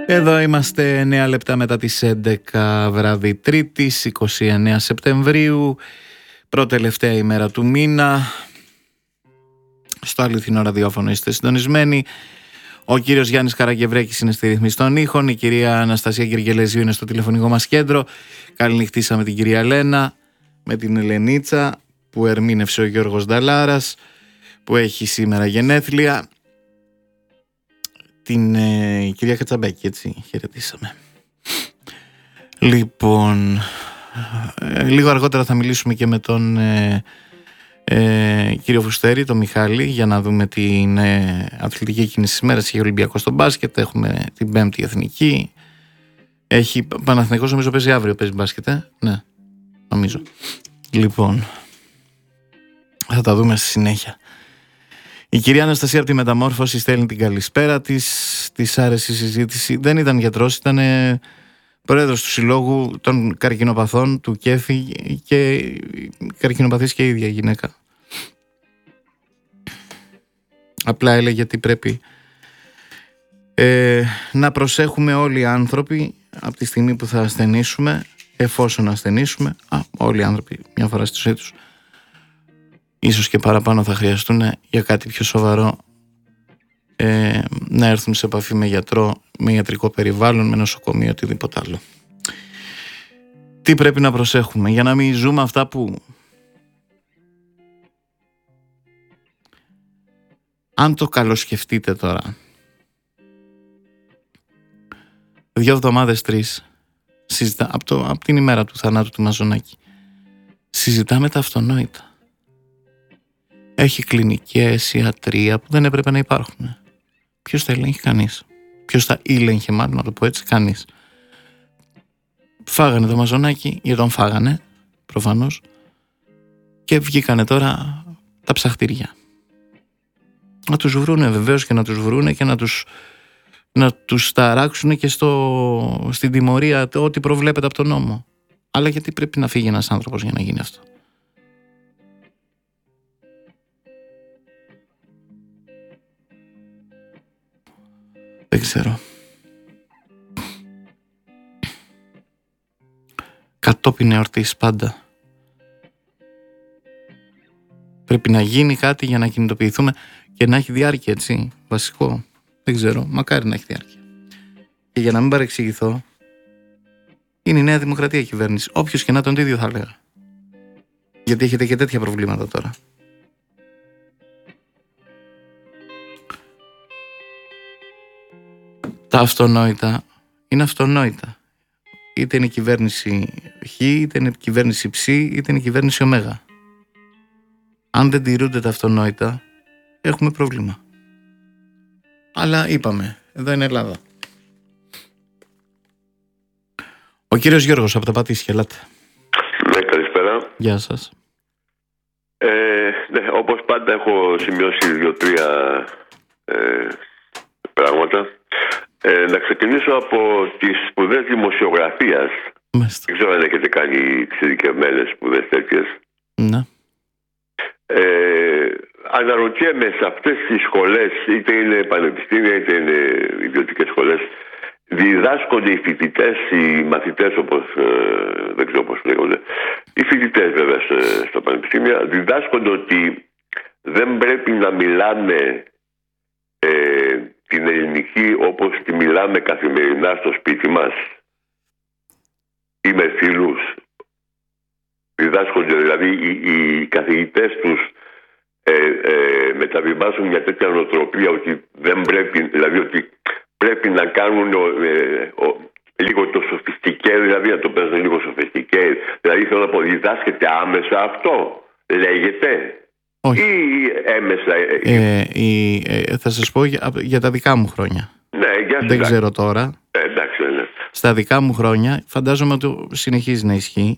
Εδώ είμαστε 9 λεπτά μετά τις 11 βράδυ Τρίτης, 29 Σεπτεμβρίου, πρώτη-τελευταία ημέρα του μήνα. Στο αληθινό ραδιόφωνο είστε συντονισμένοι. Ο κύριος Γιάννης Καραγευρέκης είναι στη ρύθμιση των ήχων. Η κυρία Αναστασία Γεργελέζιου είναι στο τηλεφωνικό μας κέντρο. Καληνυχτήσαμε την κυρία Λένα, με την Ελενίτσα που ερμήνευσε ο Γιώργος Νταλάρας, που έχει σήμερα γενέθλια. Την κυρία Κατσαμπέκη, έτσι χαιρετήσαμε. Λοιπόν, λίγο αργότερα θα μιλήσουμε και με τον κύριο Φουστέρη, τον Μιχάλη, για να δούμε την αθλητική κίνηση της μέρας. Έχει Ολυμπιακό στο μπάσκετ, έχουμε την Πέμπτη Εθνική. Έχει Παναθηναϊκός, νομίζω παίζει αύριο, παίζει μπάσκετ, ναι, νομίζω. Λοιπόν, θα τα δούμε στη συνέχεια. Η κυρία Αναστασία από τη Μεταμόρφωση στέλνει την καλησπέρα της. Της άρεσε η συζήτηση. Δεν ήταν γιατρός, ήταν πρόεδρος του Συλλόγου των Καρκινοπαθών του ΚΕΦΗ και καρκινοπαθής και η ίδια γυναίκα. Απλά έλεγε ότι πρέπει να προσέχουμε όλοι οι άνθρωποι από τη στιγμή που θα ασθενήσουμε, εφόσον ασθενήσουμε. Όλοι οι άνθρωποι μια φορά στη ζωή τους, ίσως και παραπάνω, θα χρειαστούν για κάτι πιο σοβαρό να έρθουν σε επαφή με γιατρό, με ιατρικό περιβάλλον, με νοσοκομείο, οτιδήποτε άλλο. Τι πρέπει να προσέχουμε για να μην ζούμε αυτά που, αν το καλοσκεφτείτε τώρα, 2 εβδομάδες, 3, από την ημέρα του θανάτου του Μαζονάκη, συζητάμε τα αυτονόητα. Έχει κλινικές, ιατρία που δεν έπρεπε να υπάρχουν. Ποιος τα ελέγχει? Κανείς. Ποιος τα ήλεγχε, μάλλον να το πω έτσι? Κανείς. Φάγανε το Μαζονάκη, γιατί τον φάγανε, προφανώς, και βγήκανε τώρα τα ψαχτήρια. Να τους βρούνε βεβαίως, και να τους βρούνε και να τους ταράξουν και στην τιμωρία, ό,τι προβλέπεται από τον νόμο. Αλλά γιατί πρέπει να φύγει ένας άνθρωπος για να γίνει αυτό? Δεν ξέρω. Κατόπιν εορτής πάντα. Πρέπει να γίνει κάτι για να κινητοποιηθούμε και να έχει διάρκεια, έτσι. Βασικό. Δεν ξέρω. Μακάρι να έχει διάρκεια. Και για να μην παρεξηγηθώ, είναι η Νέα Δημοκρατία η κυβέρνηση. Όποιος και να τον ίδιο θα έλεγα. Γιατί έχετε και τέτοια προβλήματα τώρα. Τα αυτονόητα είναι αυτονόητα. Είτε είναι η κυβέρνηση Χ, είτε είναι η κυβέρνηση Ψ, είτε είναι η κυβέρνηση Ω. Αν δεν τηρούνται τα αυτονόητα, έχουμε πρόβλημα. Αλλά είπαμε, εδώ είναι Ελλάδα. Ο κύριος Γιώργος από τα Πατήσια, ελάτε. Ναι, καλησπέρα. Γεια σας. Ναι, όπως πάντα έχω σημειώσει 2-3 πράγματα. Να ξεκινήσω από τις σπουδές δημοσιογραφίας. Μάλιστα. Δεν ξέρω αν έχετε κάνει εξειδικευμένες σπουδές τέτοιες. Ναι. Αναρωτιέμαι, σε αυτές τις σχολές, είτε είναι πανεπιστήμια είτε είναι ιδιωτικές σχολές, διδάσκονται οι φοιτητές, οι μαθητές, όπως δεν ξέρω πώς λέγονται, οι φοιτητές βέβαια στα πανεπιστήμια, διδάσκονται ότι δεν πρέπει να μιλάμε την ελληνική όπως τη μιλάμε καθημερινά στο σπίτι μας ή με φίλους. Διδάσκονται, δηλαδή οι καθηγητές τους μεταβιβάζουν μια τέτοια νοοτροπία ότι δεν πρέπει, δηλαδή ότι πρέπει να κάνουν λίγο το σοφιστικέ, δηλαδή να το παίζουν λίγο σοφιστικέ. Δηλαδή θέλω να πω, διδάσκεται άμεσα αυτό, λέγεται. Όχι. Ή έμεσα. Θα σας πω για τα δικά μου χρόνια. Ναι, δεν ξέρω τώρα. Εντάξει, ναι. Στα δικά μου χρόνια φαντάζομαι ότι συνεχίζει να ισχύει.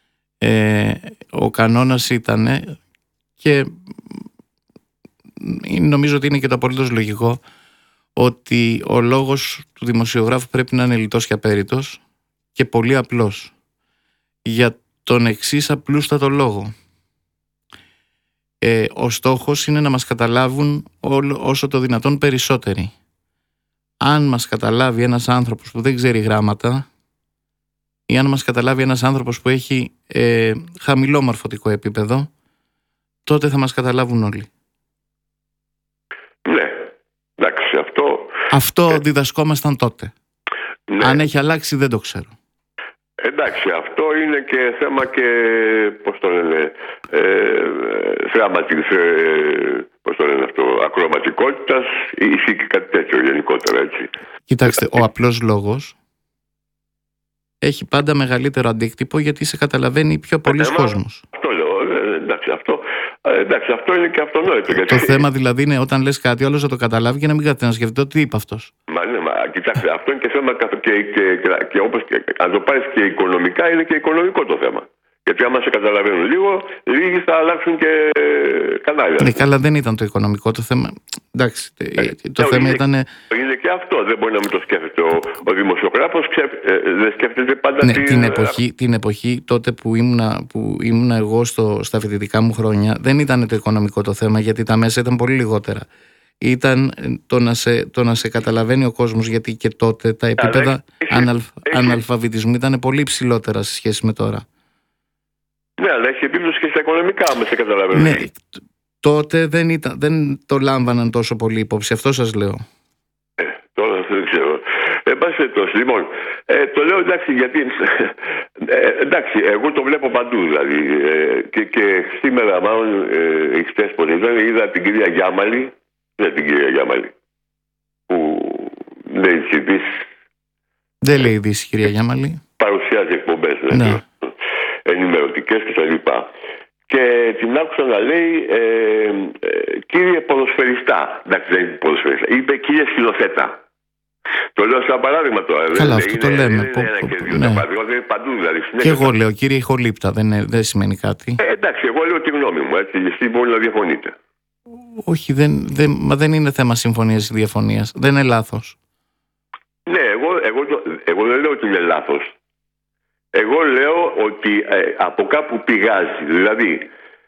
Ο κανόνας ήταν, και νομίζω ότι είναι και το απολύτως λογικό, ότι ο λόγος του δημοσιογράφου πρέπει να είναι λιτός και απέριτος και πολύ απλός. Για τον εξής απλούστατο λόγο. Ο στόχος είναι να μας καταλάβουν όσο το δυνατόν περισσότεροι. αν μας καταλάβει ένας άνθρωπος που δεν ξέρει γράμματα ή αν μας καταλάβει ένας άνθρωπος που έχει χαμηλό μορφωτικό επίπεδο, τότε θα μας καταλάβουν όλοι. Ναι, εντάξει, αυτό διδασκόμασταν τότε. Ναι. Αν έχει αλλάξει δεν το ξέρω. Εντάξει, αυτό είναι και θέμα και, πώς το λένε, ακροματικότητας, ή και κάτι τέτοιο γενικότερα, έτσι. Κοιτάξτε, ο απλός λόγος έχει πάντα μεγαλύτερο αντίκτυπο γιατί σε καταλαβαίνει πιο πολλοί κόσμος. Αυτό λέω, εντάξει, αυτό είναι και αυτονόητο. Γιατί... Το θέμα δηλαδή είναι όταν λες κάτι, όλος θα το καταλάβει και να μην κάθεται να σκεφτεί τι είπε αυτός. Κοιτάξτε, αυτό είναι και θέμα και όπως αν το πάρεις και οικονομικά, είναι και οικονομικό το θέμα. Γιατί άμα σε καταλαβαίνουν λίγοι θα αλλάξουν και κανάλια. Ναι, καλά, δεν ήταν το οικονομικό το θέμα. Εντάξει, το θέμα ήταν. Είναι και αυτό. Δεν μπορεί να μην το σκέφτεται ο δημοσιογράφος. Δεν σκέφτεται πάντα. Ναι, την εποχή τότε που ήμουν εγώ στα φοιτητικά μου χρόνια, δεν ήταν το οικονομικό το θέμα, γιατί τα μέσα ήταν πολύ λιγότερα. Ήταν το να σε καταλαβαίνει ο κόσμος, γιατί και τότε τα επίπεδα αναλφαβητισμού ήταν πολύ υψηλότερα σε σχέση με τώρα. Ναι, αλλά έχει επίπτωση και στα οικονομικά, άμα σε καταλαβαίνω. Ναι, τότε δεν το λάμβαναν τόσο πολύ υπόψη, αυτό σας λέω. Τώρα δεν ξέρω. Λοιπόν, το λέω εντάξει γιατί. Εντάξει, εγώ το βλέπω παντού δηλαδή. Και σήμερα, μάλλον, χτες που είδα την κυρία Γιάμαλη. Ναι, την κυρία Γιάμαλη. Που λέει τις ειδήσεις. Δεν λέει ειδήσεις, κυρία Γιάμαλη. Παρουσιάζει εκπομπές, ναι. Ενημερωτικές κτλ. Και την άκουσα να λέει κύριε ποδοσφαιριστά. Εντάξει, δεν είπε ποδοσφαιριστά. Είπε κύριε σκηνοθέτα. Το λέω σαν παράδειγμα τώρα. Καλά, αυτό το λέμε. Είναι παντού δηλαδή. Και εγώ λέω κύριε ηχολήπτα, δεν σημαίνει κάτι. Εντάξει, εγώ λέω τη γνώμη μου. Εσύ μπορεί να διαφωνείτε. Όχι, δεν είναι θέμα συμφωνίας ή διαφωνίας. Δεν είναι λάθος. Ναι, εγώ δεν λέω ότι είναι λάθος. Εγώ λέω ότι από κάπου πηγάζει. Δηλαδή,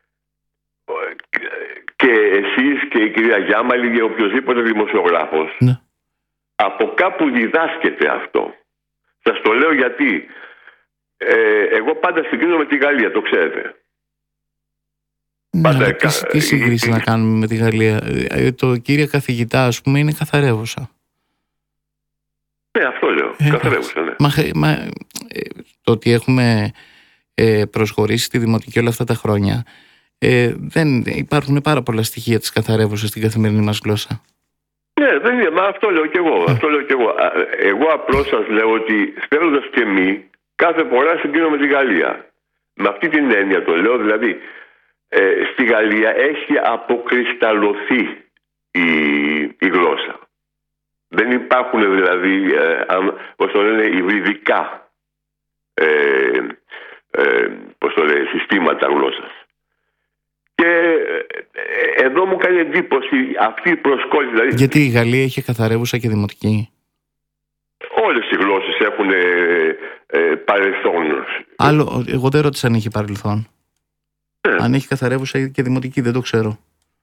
και εσείς και η κυρία Γιάμαλη και οποιοδήποτε δημοσιογράφος, ναι, από κάπου διδάσκεται αυτό. Σας το λέω γιατί εγώ πάντα συγκρίνω με τη Γαλλία, το ξέρετε. Ναι, τι συγκρίση να κάνουμε με τη Γαλλία. Το κύριε καθηγητά, ας πούμε, είναι καθαρεύουσα. Ναι, αυτό λέω. Καθαρεύουσα, ναι. Το ότι έχουμε προσχωρήσει στη δημοτική όλα αυτά τα χρόνια, δεν υπάρχουν πάρα πολλά στοιχεία της καθαρεύουσας στην καθημερινή μας γλώσσα. Ναι, δεν είναι, μα αυτό λέω κι εγώ. Εγώ απλώς σας λέω ότι στέλνοντας και μη, κάθε φορά συγκρίνω με τη Γαλλία. Με αυτή την έννοια το λέω, δηλαδή στη Γαλλία έχει αποκρισταλωθεί η γλώσσα. Δεν υπάρχουν δηλαδή, πώς το λένε, υβριδικά συστήματα γλώσσας. Και εδώ μου κάνει εντύπωση αυτή η προσκόλληση. Δηλαδή, γιατί η Γαλλία είχε καθαρεύουσα και δημοτική. Όλες οι γλώσσες έχουν παρελθόν. Εγώ δεν ρώτησα αν είχε παρελθόν. Αν έχει καθαρεύουσα και δημοτική, δεν το ξέρω.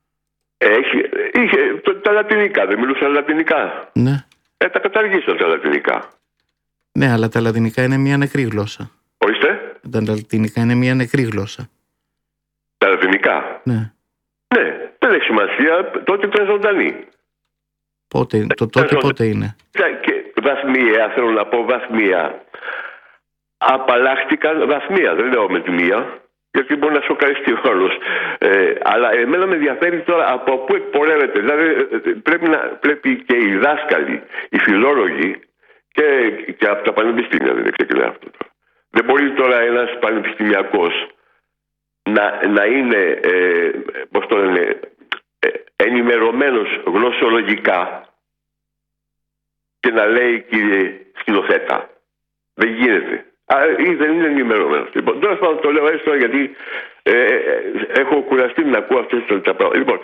Είχε τα λατινικά, δεν μιλούσαν λατινικά. Ναι. Τα καταργήσαν τα λατινικά. Ναι, αλλά τα λατινικά είναι μια νεκρή γλώσσα. Ορίστε. Τα λατινικά είναι μια νεκρή γλώσσα. Τα λατινικά. Ναι. Ναι, δεν έχει σημασία, τότε ήταν ζωντανή. Πότε είναι. Και βαθμία, θέλω να πω βαθμία. Απαλλάχτηκαν βαθμία, δεν λέω με τη μία, γιατί μπορεί να σοκαριστεί ο άλλος. Αλλά εμένα με ενδιαφέρει τώρα από πού εκπορεύεται. Δηλαδή πρέπει και οι δάσκαλοι, οι φιλόλογοι και από τα πανεπιστήμια δεν ξεκινάει αυτό. Δεν μπορεί τώρα ένας πανεπιστημιακός να είναι πώς το λένε, ενημερωμένος γλωσσολογικά και να λέει κύριε σκηνοθέτα. Δεν γίνεται. Ή δεν είναι ενημερωμένος. Λοιπόν, τώρα θα το λέω έτσι γιατί έχω κουραστεί να ακούω αυτές τα πράγματα. Λοιπόν,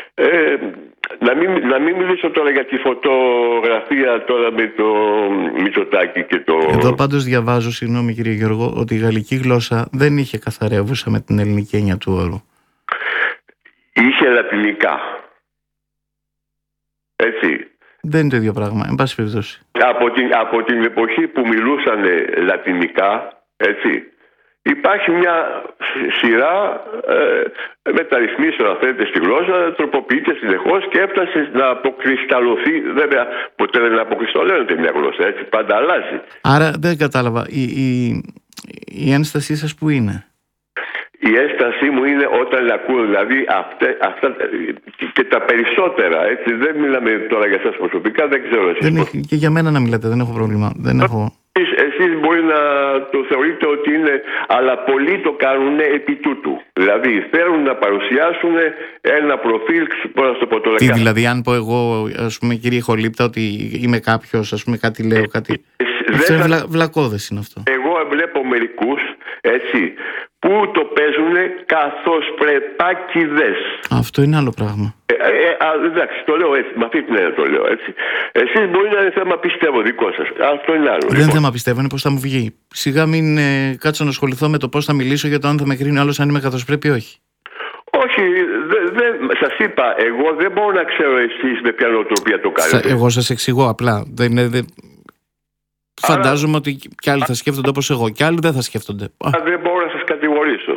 να μην μιλήσω τώρα για τη φωτογραφία τώρα με το Μητσοτάκη και το... Εδώ πάντως διαβάζω, συγγνώμη κύριε Γιώργο, ότι η γαλλική γλώσσα δεν είχε καθαρεύουσα με την ελληνική έννοια του όρου. Είχε λατινικά. Έτσι. Δεν είναι το ίδιο πράγμα, εν πάση περιπτώσει. Από την εποχή που μιλούσαν λατινικά, έτσι, υπάρχει μια σειρά μεταρρυθμίσεων, αν θέλετε, στη γλώσσα, τροποποιείται συνεχώς και έφτασε να αποκρισταλωθεί. Βέβαια, ποτέ δεν αποκρισταλώνεται μια γλώσσα, έτσι, πάντα αλλάζει. Άρα δεν κατάλαβα. Η ένστασή σας που είναι? Η ένστασή μου είναι όταν ακούω, δηλαδή αυτά και τα περισσότερα, έτσι, δεν μιλάμε τώρα για σας προσωπικά, δεν ξέρω εσείς. Και για μένα να μιλάτε, δεν έχω πρόβλημα. Δεν έχω... Εσείς μπορεί να το θεωρείτε ότι είναι, αλλά πολλοί το κάνουν επί τούτου. Δηλαδή θέλουν να παρουσιάσουν ένα προφίλ, πώς να το πω τώρα. Τι δηλαδή, αν πω εγώ, ας πούμε, κύριε Χολύπτα, ότι είμαι κάποιος, ας πούμε, κάτι λέω, κάτι... Αυτό είναι βλακώδες είναι αυτό. Εγώ βλέπω μερικούς, έτσι, που το παίζουν καθώς πρεπάκηδες. Αυτό είναι άλλο πράγμα. Εντάξει, το λέω έτσι, με αυτή την έννοια το λέω έτσι. Εσείς μπορεί να είναι θέμα πιστεύω δικό σας. Αυτό είναι άλλο. Δεν είναι θέμα πιστεύω, είναι πώς θα μου βγει. Σιγά μην κάτσω να ασχοληθώ με το πώς θα μιλήσω για το αν θα με κρίνει άλλος αν είμαι καθώς πρέπει ή όχι. Όχι, σας είπα, εγώ δεν μπορώ να ξέρω εσείς με ποια νοοτροπία το κάνετε. Εγώ σας εξηγώ απλά. Φαντάζομαι ότι κι άλλοι θα σκέφτονται όπως εγώ, κι άλλοι δεν θα σκέφτονται. Δεν μπορώ να σας κατηγορήσω.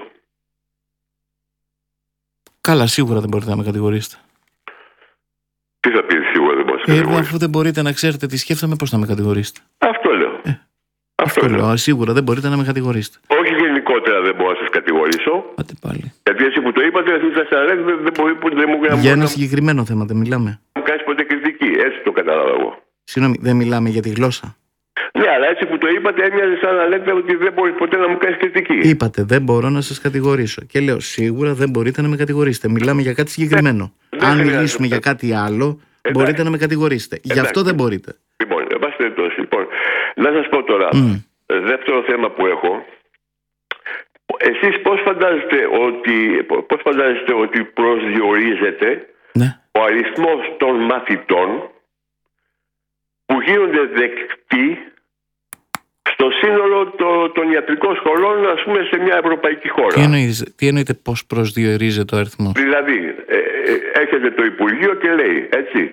Καλά, σίγουρα δεν μπορείτε να με κατηγορήσετε. Τι θα πείτε, σίγουρα δεν μπορείτε να με κατηγορήσετε? Αφού δεν μπορείτε να ξέρετε τι σκέφτομαι, πώς θα με κατηγορήσετε? Αυτό λέω. Αυτό λέω. Σίγουρα δεν μπορείτε να με κατηγορήσετε. Όχι γενικότερα δεν μπορώ να σας κατηγορήσω. Πάτε πάλι. Γιατί εσύ που το είπατε, εσείς θα σας λέτε, δεν μου για ένα συγκεκριμένο θέμα δεν μιλάμε. Μου κάνεις ποτέ κριτική, έτσι το κατάλαβα εγώ. Συγγνώμη, δεν μιλάμε για τη γλώσσα. Ναι, αλλά έτσι που το είπατε, έμοιαζε σαν να λέτε ότι δεν μπορεί ποτέ να μου κάνεις κριτική. Είπατε, δεν μπορώ να σας κατηγορήσω. Και λέω, σίγουρα δεν μπορείτε να με κατηγορήσετε. Μιλάμε για κάτι συγκεκριμένο. Αν μιλήσουμε για κάτι άλλο, μπορείτε να με κατηγορήσετε. Γι' αυτό δεν μπορείτε. Λοιπόν, να σας πω τώρα, δεύτερο θέμα που έχω. Εσείς πώς φαντάζεστε ότι προσδιορίζεται ο αριθμός των μαθητών που γίνονται δεκτοί στο σύνολο των ιατρικών σχολών, ας πούμε, σε μια ευρωπαϊκή χώρα? Τι εννοείτε πώς προσδιορίζεται ο αριθμός? Δηλαδή, έρχεται το Υπουργείο και λέει, έτσι,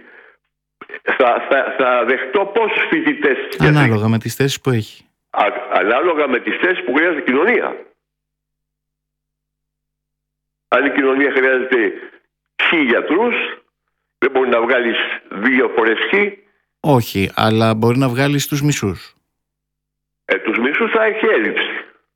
θα δεχτώ πόσους φοιτητές? Ανάλογα με τις θέσεις που έχει. Ανάλογα με τις θέσεις που χρειάζεται η κοινωνία. Αν η κοινωνία χρειάζεται 1.000 γιατρούς, δεν μπορεί να βγάλεις 2 φορές 1.000. Όχι, αλλά μπορεί να βγάλεις τους μισούς. Τους μισούς θα έχει έλλειψη.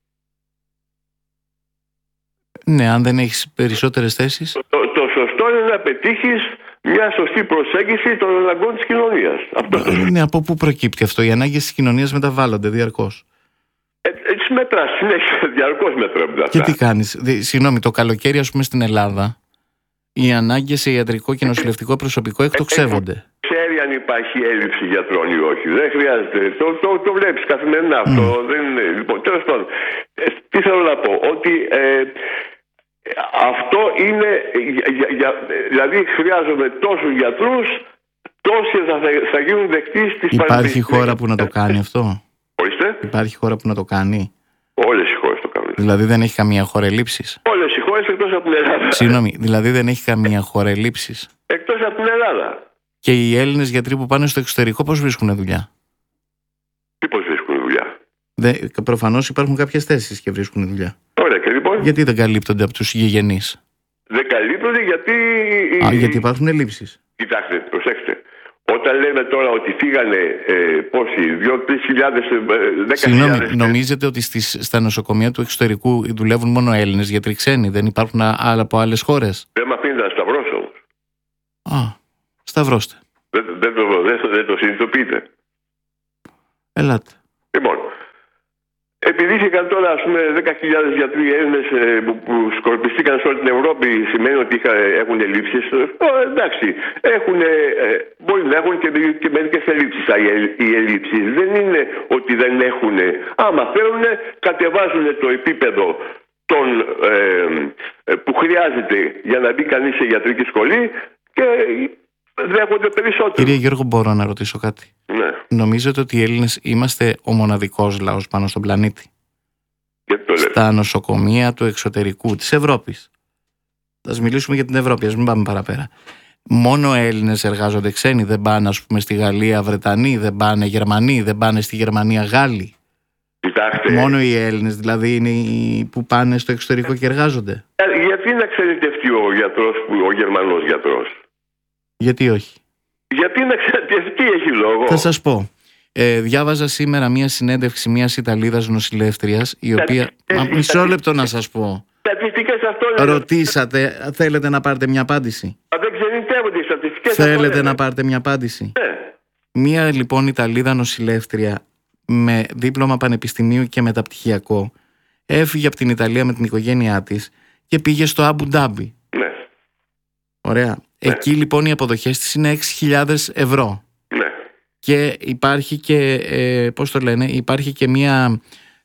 Ναι, αν δεν έχεις περισσότερες θέσεις. Το σωστό είναι να πετύχεις μια σωστή προσέγγιση των αναγκών της κοινωνίας. Ναι, από πού προκύπτει αυτό? Οι ανάγκες της κοινωνίας μεταβάλλονται διαρκώς. Έτσι μετράς, συνέχεια, διαρκώς μετράς. Και τι κάνεις? Συγγνώμη, το καλοκαίρι, ας πούμε, στην Ελλάδα, οι ανάγκες σε ιατρικό και νοσηλευτικό προσωπικό εκτοξεύονται. Ξέρει αν υπάρχει έλλειψη γιατρών ή όχι. Δεν χρειάζεται. Το βλέπεις καθημερινά αυτό. Δεν είναι. Λοιπόν, τέλος πάντων, τι θέλω να πω? Ότι αυτό είναι. Δηλαδή, χρειάζομαι τόσους γιατρούς, τόσοι θα γίνουν δεκτοί στις πανεπιστήμιες. Υπάρχει χώρα που να το κάνει αυτό? Ορίστε. Υπάρχει χώρα που να το κάνει? Όλες οι χώρες το κάνουν. Δηλαδή δεν έχει καμία χώρα ελλείψεις? Όλες οι χώρες εκτός από την Ελλάδα. Συγγνώμη, δηλαδή δεν έχει καμία χώρα ελλείψεις? Εκτός από την Ελλάδα. Και οι Έλληνες γιατροί που πάνε στο εξωτερικό πώς βρίσκουν δουλειά? Τι πώς βρίσκουν δουλειά? Προφανώς υπάρχουν κάποιες θέσεις και βρίσκουν δουλειά. Ωραία, και λοιπόν. Γιατί δεν καλύπτονται από τους γηγενείς? Δεν καλύπτονται γιατί. Γιατί υπάρχουν ελλείψεις. Κοιτάξτε, προσέξτε. Όταν λέμε τώρα ότι φύγανε πόσοι, 2-3 χιλιάδες, 10.000. Συγγνώμη, νομίζετε ότι στα νοσοκομεία του εξωτερικού δουλεύουν μόνο Έλληνες γιατροί ξένοι? Δεν υπάρχουν άλλα από άλλες χώρες? Δεν με αφήνετε να σταυρώσω όμως. Σταυρώστε. Δεν το συνειδητοποιείτε. Ελάτε. Λοιπόν, επειδή είχαν τώρα, ας πούμε, 10.000 γιατροί Έλληνες που σκορπιστήκαν σε όλη την Ευρώπη, σημαίνει ότι έχουν ελλείψεις. Εντάξει, μπορεί να έχουν και μερικές ελλείψεις. Οι ελλείψεις δεν είναι ότι δεν έχουν. Άμα θέλουν, κατεβάζουν το επίπεδο που χρειάζεται για να μπει κανείς σε ιατρική σχολή και δέχονται περισσότερο. Κύριε Γιώργο, μπορώ να ρωτήσω κάτι? Ναι. Νομίζετε ότι οι Έλληνες είμαστε ο μοναδικός λαός πάνω στον πλανήτη? Γιατί το λέτε? Στα νοσοκομεία του εξωτερικού της Ευρώπης. Ας μιλήσουμε για την Ευρώπη, ας μην πάμε παραπέρα. Μόνο Έλληνες εργάζονται, ξένοι δεν πάνε, ας πούμε, στη Γαλλία Βρετανοί, δεν πάνε Γερμανοί, δεν πάνε στη Γερμανία Γάλλοι? Κοιτάξτε. Μόνο οι Έλληνες δηλαδή είναι οι που πάνε στο εξωτερικό και εργάζονται? Γιατί να ξενιτευτεί ο γιατρός, ο Γερμανός γιατρός? Γιατί όχι? Γιατί να ξενιτευτεί, έχει λόγο? Θα σας πω. Διάβαζα σήμερα μία συνέντευξη μιας Ιταλίδας νοσηλεύτριας, η οποία... Μισό λεπτό να σας πω. Στατιστικές αυτό λένε. Ρωτήσατε, θέλετε να πάρετε μια απάντηση? Δεν ξενιτεύονται οι στατιστικές. Θέλετε να πάρετε μια απάντηση? Ναι. Μία λοιπόν Ιταλίδα νοσηλεύτρια με δίπλωμα πανεπιστημίου και μεταπτυχιακό έφυγε από την Ιταλία με την οικογένειά της και πήγε στο Αμπου Ντάμπι. Ναι. Ωραία. Ναι. Εκεί λοιπόν οι αποδοχές της είναι 6.000 ευρώ. Ναι. Και υπάρχει και, πώς το λένε, υπάρχει και μία...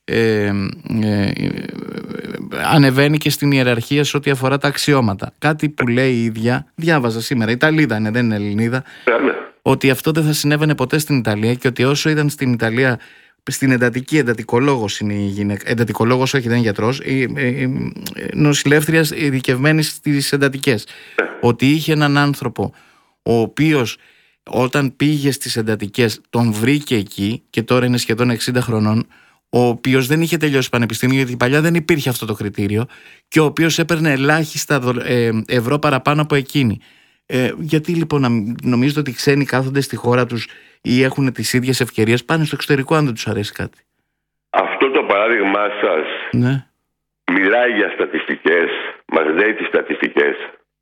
ανεβαίνει και στην ιεραρχία σε ό,τι αφορά τα αξιώματα. Κάτι που λέει η ίδια, διάβαζα σήμερα, Ιταλίδα είναι, δεν είναι Ελληνίδα, ότι αυτό δεν θα συνέβαινε ποτέ στην Ιταλία και ότι όσο ήταν στην Ιταλία, στην εντατικολόγος είναι η γυναίκα, εντατικολόγος όχι, δεν είναι γιατρός, νοσηλεύτρια ειδικευμένη στις εντατικές, ότι είχε έναν άνθρωπο ο οποίος όταν πήγε στις εντατικές τον βρήκε εκεί και τώρα είναι σχεδόν 60 χρονών, ο οποίος δεν είχε τελειώσει πανεπιστήμιο, γιατί παλιά δεν υπήρχε αυτό το κριτήριο, και ο οποίος έπαιρνε ελάχιστα ευρώ παραπάνω από εκείνη. Γιατί λοιπόν νομίζετε ότι οι ξένοι κάθονται στη χώρα τους ή έχουν τις ίδιες ευκαιρίες, πάνε στο εξωτερικό αν δεν τους αρέσει κάτι? Αυτό το παράδειγμά σας, ναι, μιλάει για στατιστικές, μας λέει τις στατιστικές.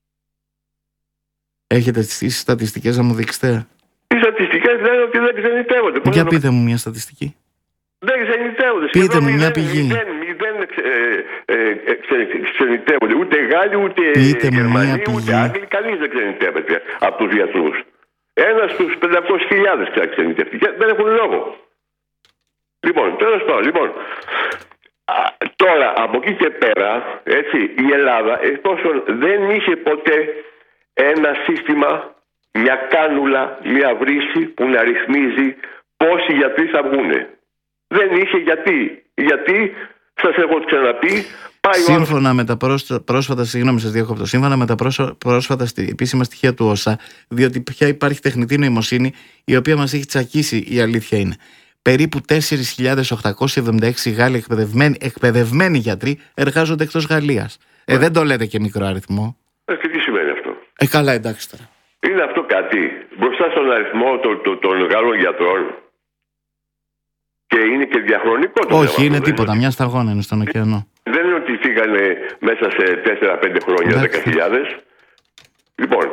Έχετε τις στατιστικές να μου δείξετε? Οι στατιστικές λένε ότι δεν ξενιτεύονται. Για πείτε μου μια στατιστική. Δεν ξενιτεύονται. Πείτε μου μια πηγή. Δεν ξενιτεύονται. Ούτε Γάλλοι, ούτε Γερμανοί, ούτε Άγγλοι. Κανείς δεν ξενιτεύεται από τους γιατρούς. Ένας στους 500.000 ξενιτεύτηκε. Δεν έχουν λόγο. Λοιπόν, τέλος πάντων. Λοιπόν, τώρα από εκεί και πέρα, έτσι, η Ελλάδα, εφόσον δεν είχε ποτέ ένα σύστημα, μια κάνουλα, μια βρύση που να ρυθμίζει πόσοι γιατροί θα βγουνε. Δεν είχε γιατί σας έχω ξαναπεί. Σύμφωνα με τα πρόσφατα, συγγνώμη σας διακόπτω, σύμφωνα με τα πρόσφατα επίσημα στοιχεία του ΩΣΑ, διότι πια υπάρχει τεχνητή νοημοσύνη η οποία μας έχει τσακίσει, η αλήθεια είναι. Περίπου 4.876 Γάλλοι εκπαιδευμένοι γιατροί εργάζονται εκτός Γαλλίας. Δεν το λέτε και μικρό αριθμό. Και τι σημαίνει αυτό? Καλά, εντάξει τώρα. Είναι αυτό κάτι μπροστά στον αριθμό των Γάλλων γιατρών? Και είναι και διαχρονικό το όχι, είναι τίποτα. Μια σταγόνα είναι στον ωκεανό. Δεν είναι ότι φύγανε μέσα σε 4-5 χρόνια 10.000. Λοιπόν,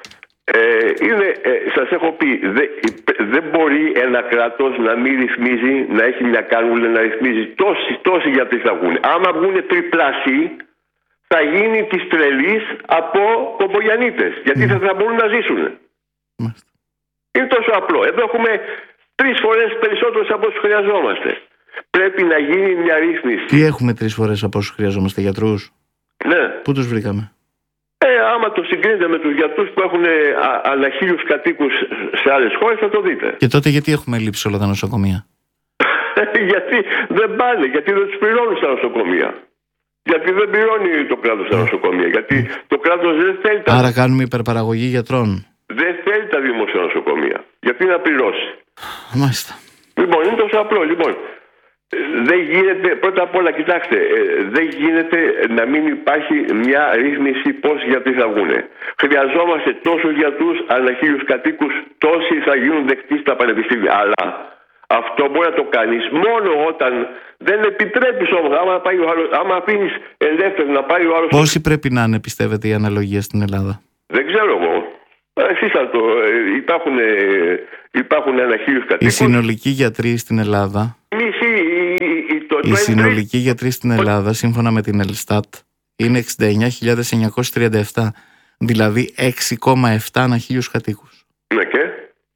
σας έχω πει, δεν μπορεί ένα κράτος να μην ρυθμίζει, να έχει μια κάνουλα να ρυθμίζει τόσοι γιατροί θα βγουν. Άμα βγουν τριπλάσιοι, θα γίνει της τρελής από κομπογιανίτες. Γιατί θα μπορούν να ζήσουν. Είναι τόσο απλό. Εδώ έχουμε 3 φορές περισσότερους από όσους χρειαζόμαστε. Πρέπει να γίνει μια ρύθμιση. Τι έχουμε 3 φορές από όσους χρειαζόμαστε, γιατρούς? Ναι. Πού τους βρήκαμε? Άμα το συγκρίνετε με τους γιατρούς που έχουν ανά 1.000 κατοίκους σε άλλες χώρες, θα το δείτε. Και τότε γιατί έχουμε λείψει όλα τα νοσοκομεία? Γιατί δεν πάνε, γιατί δεν τους πληρώνουν στα νοσοκομεία. Γιατί δεν πληρώνει το κράτος στα νοσοκομεία. Γιατί το κράτος δεν θέλει τα... Άρα κάνουμε υπερπαραγωγή γιατρών. Δεν θέλει τα δημόσια νοσοκομεία. Γιατί να πληρώσει. Μάλιστα. Λοιπόν, είναι τόσο απλό. Λοιπόν, δεν γίνεται, πρώτα απ' όλα, κοιτάξτε, δεν γίνεται να μην υπάρχει μια ρύθμιση πόσοι γιατροί θα βγουν. Χρειαζόμαστε τόσους γιατρούς ανά 1.000 κατοίκους, τόσοι θα γίνουν δεκτοί στα πανεπιστήμια. Αλλά αυτό μπορεί να το κάνεις μόνο όταν δεν επιτρέπεις όμως. Άμα αφήνεις ελεύθερο να πάει ο άλλος. Πόσοι πρέπει να είναι, πιστεύετε, η αναλογία στην Ελλάδα? Δεν ξέρω εγώ. Εσείς θα το. Υπάρχουν ένα 1.000 κατοίκους. Οι συνολικοί γιατροί στην Ελλάδα. Οι συνολικοί γιατροί στην Ελλάδα, σύμφωνα με την Ελστάτ, είναι 69.937. Δηλαδή 6,7 ανά 1.000 κατοίκους. Ναι, και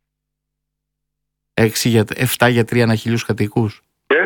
7 γιατροί ανά 1.000 κατοίκους. Και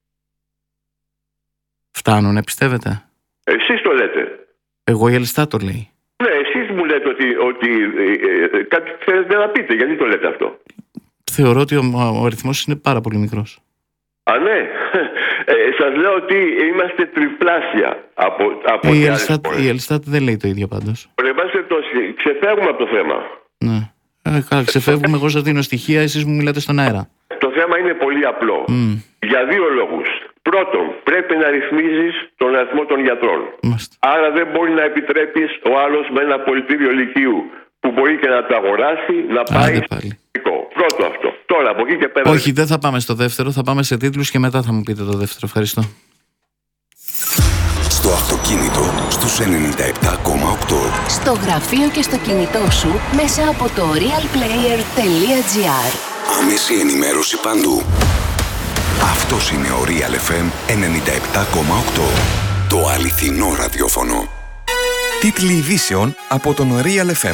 φτάνουνε, πιστεύετε? Εσείς το λέτε. Εγώ η Ελστάτ το λέει. Ναι, εσείς μου λέτε ότι κάτι θέλετε να πείτε. Γιατί το λέτε αυτό? Θεωρώ ότι ο αριθμός είναι πάρα πολύ μικρός. Α, ναι. Σας λέω ότι είμαστε τριπλάσια από η Ελστάτ δεν λέει το ίδιο πάντως. Ξεφεύγουμε από το θέμα. Ναι. Ξεφεύγουμε, εγώ σας δίνω στοιχεία, εσείς μου μιλάτε στον αέρα. Το θέμα είναι πολύ απλό. Για δύο λόγους. Πρώτον, πρέπει να ρυθμίζεις τον αριθμό των γιατρών. Άρα δεν μπορεί να επιτρέπεις ο άλλος με ένα πολιτήριο λυκείου που μπορεί και να το αγοράσει να πάει στο πρώτο αυτό. Τώρα από εκεί και πέρα. Όχι, δεν θα πάμε στο δεύτερο, θα πάμε σε τίτλους και μετά θα μου πείτε το δεύτερο. Ευχαριστώ. Στο αυτοκίνητο στους 97,8. Στο γραφείο και στο κινητό σου μέσα από το realplayer.gr. Άμεση ενημέρωση παντού. Αυτός είναι ο Real FM 97,8. Το αληθινό ραδιόφωνο. Τίτλοι ειδήσεων από τον Real FM.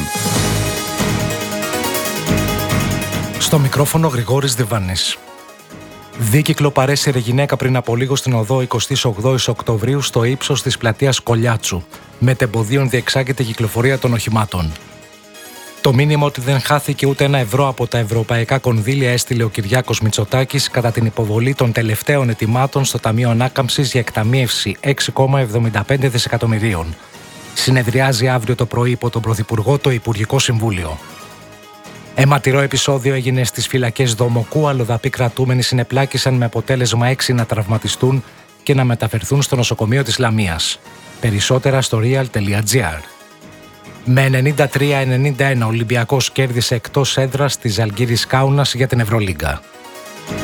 Στο μικρόφωνο Γρηγόρης Διβάνης. Δίκυκλο παρέσυρε γυναίκα πριν από λίγο στην οδό 28 Οκτωβρίου στο ύψος της πλατείας Κολιάτσου. Με τεμποδίων διεξάγεται η κυκλοφορία των οχημάτων. Το μήνυμα ότι δεν χάθηκε ούτε ένα ευρώ από τα ευρωπαϊκά κονδύλια έστειλε ο Κυριάκος Μητσοτάκης κατά την υποβολή των τελευταίων ετοιμάτων στο Ταμείο Ανάκαμψης για εκταμείευση 6,75 δισεκατομμυρίων. Συνεδριάζει αύριο το πρωί υπό τον Πρωθυπουργό το Υπουργικό Συμβούλιο. Αιματηρό επεισόδιο έγινε στις φυλακές Δομοκού. Αλλοδαποί κρατούμενοι συνεπλάκησαν με αποτέλεσμα 6 να τραυματιστούν και να μεταφερθούν στο νοσοκομείο της Λαμίας. Περισσότερα στο real.gr. Με 93-91 ο Ολυμπιακός κέρδισε εκτός έδρας της Ζαλγκίρις Κάουνας για την Ευρωλίγκα.